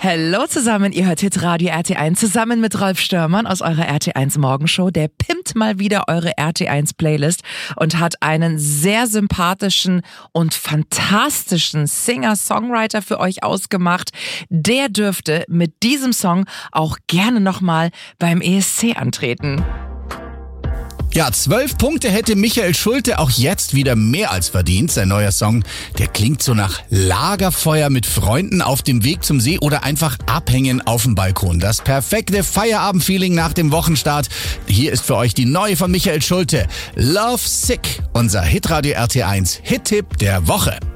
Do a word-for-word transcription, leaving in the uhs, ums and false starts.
Hallo zusammen, ihr hört Hitradio R T eins zusammen mit Rolf Störmann aus eurer R T eins Morgenshow. Der pimpt mal wieder eure R T eins Playlist und hat einen sehr sympathischen und fantastischen Singer-Songwriter für euch ausgemacht. Der dürfte mit diesem Song auch gerne nochmal beim E S C antreten. Ja, zwölf Punkte hätte Michael Schulte auch jetzt wieder mehr als verdient. Sein neuer Song, der klingt so nach Lagerfeuer mit Freunden auf dem Weg zum See oder einfach abhängen auf dem Balkon. Das perfekte Feierabendfeeling nach dem Wochenstart. Hier ist für euch die neue von Michael Schulte. Love Sick, unser Hitradio R T eins Hit-Tipp der Woche.